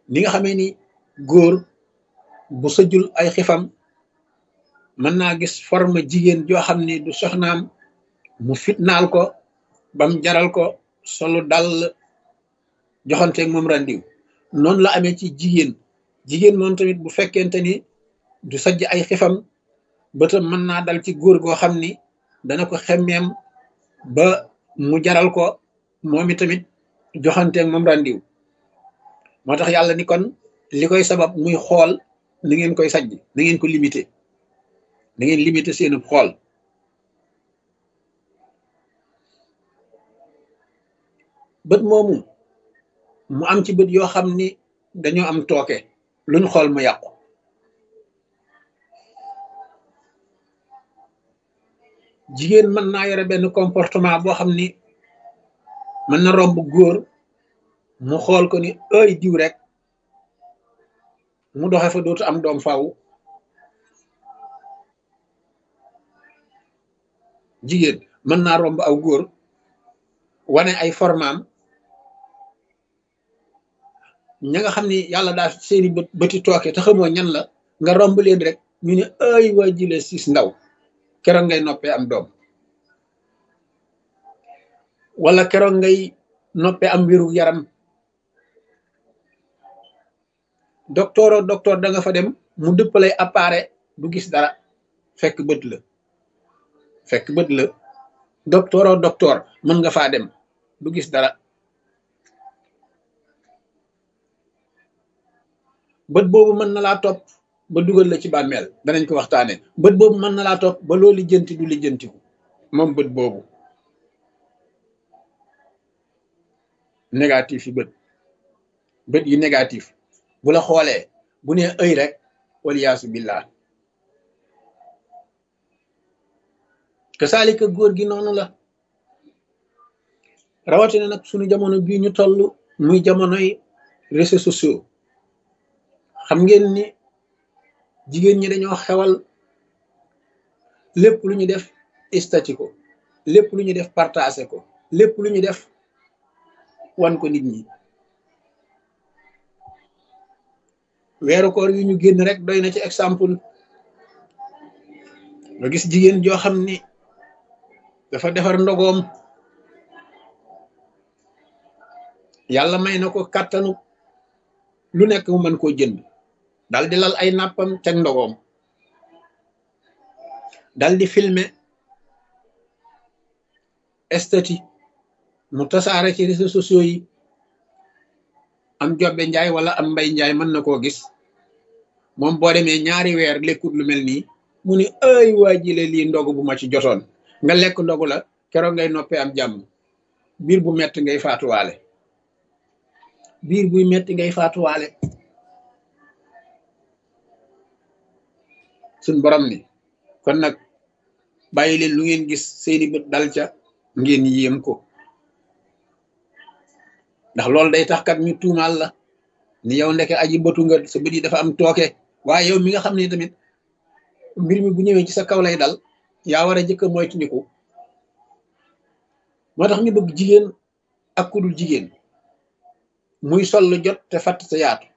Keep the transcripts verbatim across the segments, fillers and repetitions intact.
ni nga xamee ni góor bu sëjul ay xifam mën naa gis forme jigéen joo xam ni du soxnaam mu fitnaal ko bam jaral ko solu dal joxanteeg moom randiw noonu la amee ci jigéen jigéen moom tamit bu fekkente ni du sajj ay xifam bëtam mën naa dal ci góor goo xam ni dana ko xemmeem ba mu jaral ko moom tamit joxanteeg moom randiw moo tax yàlla ni kon li koy sabab muy xool ni ngeen koy sajj na ngeen ko limité na ngeen limité seenu xool bët moomu mu am ci bët yoo xam ni dañoo am tooke luñ xool mu yàqu jigéen mën naa yore benn comportement boo xam ni mën na romb góor mu xool ko ni ay diw rek mu doxe fa dootu am doom faaw jigéen mën naa romb aw góor wane ay formaam ña nga xam ni yàlla daa seeni bët bëti tooke te xamoo ñan la nga romb leen rek ñu ne ay waa jile sis ndaw keroog ngay noppee am doom wala keroog ngay noppee am wéru yaram docteur o docteur da nga fa dem mu dëppalay appareil du gis dara fekk bët la fekk bët la docteur o docteur mën nga faa dem du gis dara bët boobu mën na laa topp ba dugal la ci bàmmeel danañ ko waxtaane bët boobu mën na laa topp ba loo lijjanti du lijjantiku moom bët boobu négatif yi bët bët yi négatif bu la xoolee bu nee ëy rek waliyaasu billah kasaalika góor gi noonu la rawatina nag suñu jamono bii ñu toll muy jamonoy réseaux sociaux xam ngeen ni jigéen ñi dañoo xewal lépp lu ñu def istati ko lépp lu ñu def partagé ko lépp lu ñu def wan ko nit ñi weeru koor yu ñu génn rek doy na ci exemple nga gis jigéen joo xam ni dafa defar ndogoom yàlla may na ko kàttanu lu nekk mu mën koo jënd dal di lal ay nàppam teg ndogoom dal di filmer estati mu tasaare ci réseaux sociaux yi am jobbe njaay wala am mbay njaay mën na koo gis moom boo demee ñaari weer lekkut lu mel nii mu ni ay waa jile lii ndogu bu ma ci jotoon nga lekk ndogu la keroog ngay noppee am jàmm biir bu metti ngay faatuwaale biir buy metti ngay faatuwaale suñ borom ni kon nag bàyyi leen lu ngeen gis seeni bët dal ca ngeen yéem ko ndax loolu day tax kat ñu tuumaal la ni yow ndeke aji bëtu nga sa bët yi dafa am tooke waaye yow mi nga xam ne tamit mbir mi bu ñëwee ci sa kaw lay dal yaa war a jëkk a moytandiku moo tax ñu bëgg jigéen ak ku dul jigéen muy sol lu jot te fatt sa yaatu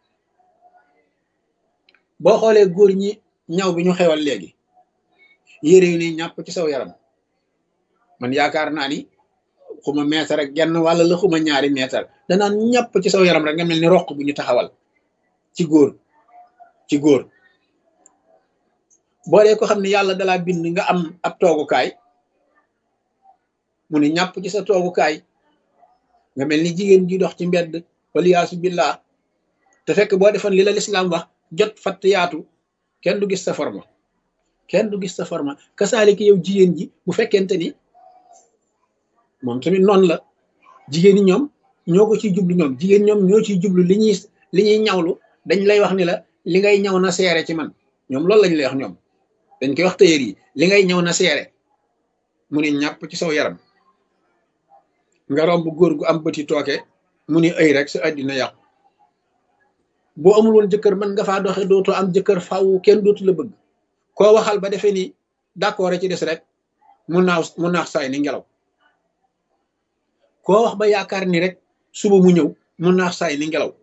boo xoolee góor ñi ñaw bi ñu xewal léegi yére yu ni ñàpp ci saw yaram man yaakaar naa ni xuma meetar rek genn wàlla la xuma ñaari meetar danaan ñàpp ci saw yaram rek nga mel ni roq bu ñu taxawal ci góor ci góor boo dee ko xam ne yàlla dalaa bind nga am ab toogukaay mu ne ñàpp ci sa toogukaay nga mel ni jigéen ji dox ci mbedd waliyaasu billah te fekk boo defoon li la lislaam wax jot fatt yaatu kenn du gis sa forma kenn du gis sa forma kasaaliki yow jigéen ji bu fekkente ni moom tamit noonu la jigéen ñi ñoom ñoo ko ciy jublu ñoom jigéen ñoom ñoo ciy jublu li ñuy li ñuy ñawlu dañ lay wax ni la li ngay ñaw na seere ci man ñoom loolu lañ lay wax ñoom dañ koy wax tëyër yi li ngay ñaw na seere mu ne ñàpp ci saw yaram nga romb góor gu am bëti tooke mu ni ay rek sa àddina yàqu boo amul woon jëkkër mën nga faa doxe dootoo am jëkkër faaw kenn dootu la bëgg koo waxal ba defee ni d'accord ci des rek mu naaw mu naax saay ni ngelaw koo wax ba yaakaar ni rek suba mu ñëw mu naax saay ni ngelaw